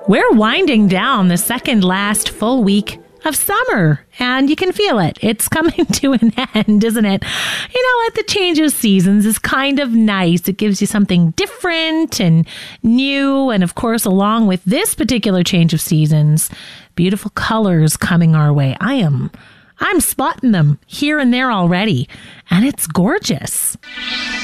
We're winding down the second last full week of summer, and you can feel it. It's coming to an end, isn't it? You know what? The change of seasons is kind of nice. It gives you something different and new. And of course, along with this particular change of seasons, beautiful colors coming our way. I'm spotting them here and there already, and it's gorgeous.